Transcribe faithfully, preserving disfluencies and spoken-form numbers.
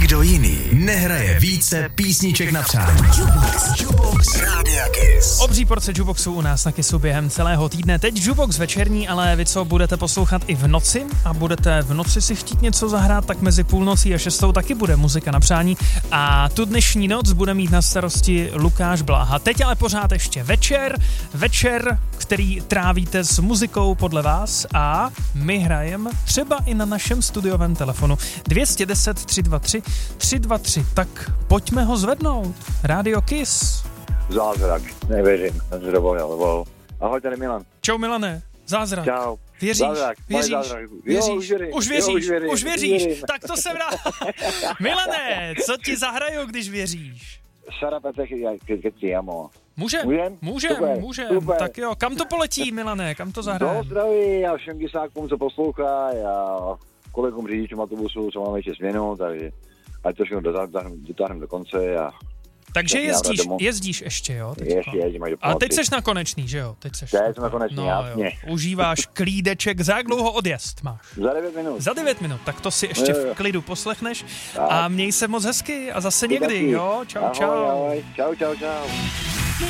Nikdo jiný nehraje více písniček na přání. Jukebox, Jukebox Rádia Kiss. Obří porce Jukeboxu u nás na Kissu během celého týdne. Teď Jukebox večerní, ale vy co budete poslouchat i v noci a budete v noci si chtít něco zahrát, tak mezi půlnocí a šestou taky bude muzika na přání. A tu dnešní noc bude mít na starosti Lukáš Bláha. Teď ale pořád ještě večer, večer, který trávíte s muzikou podle vás a my hrajeme třeba i na našem studiovém telefonu dvě stě deset tři dva tři tři dva tři. Tak pojďme ho zvednout. Rádio Kiss. Zázrak, nevěřím, jsem si dovolil. Ahoj, tady Milan. Čau Milane, zázrak. Čau. Věříš? Zázrak, věříš? Zázrak. Věříš? Jo, už věřím. Už věříš? Jo, už věřím. Už věříš? Věřím. Tak to jsem rád. Milane, co ti zahraju, když věříš? Sara Petech, keď ti amo. Můžem, Můžem? můžem, Super, můžem. super. Tak jo, kam to poletí, Milane, kam to Do zahrajeme? zdraví a všem kysákům, co poslouchají a kolegům řidičům autobusu, co máme ještě směnu, takže ať to všechno dotáhneme do konce a... Takže tak jezdíš, domů. jezdíš ještě, jo? Teďko. Ještě jezdím až do Ale teď pátky. seš na konečný, že jo? Teď seš Teď jsem na konečný, no, jasně. Jo. Užíváš klídeček, za jak dlouho odjezd máš? Za devět minut. Za devět minut, tak to si ještě Jo, jo. v klidu poslechneš Tak. a měj se moc hezky a zase Ty někdy, taky. jo? Čau, Ahoj, čau. ahoj. Čau, čau, čau.